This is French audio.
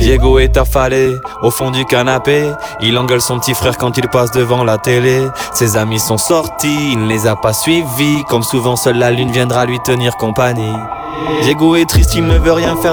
Diego est affalé au fond du canapé. Il engueule son petit frère quand il passe devant la télé. Ses amis sont sortis, il ne les a pas suivis. Comme souvent seule la lune viendra lui tenir compagnie. Diego est triste, il ne veut rien faire